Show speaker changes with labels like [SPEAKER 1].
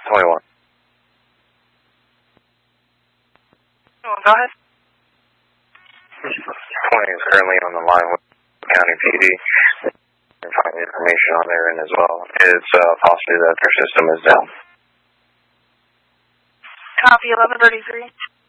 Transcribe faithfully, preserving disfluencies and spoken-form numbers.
[SPEAKER 1] twenty-one.
[SPEAKER 2] Oh, go ahead.
[SPEAKER 1] twenty is currently on the line with County P D. And find information on their end as well. It's uh, possibly that their system is down.
[SPEAKER 2] Copy eleven thirty-three.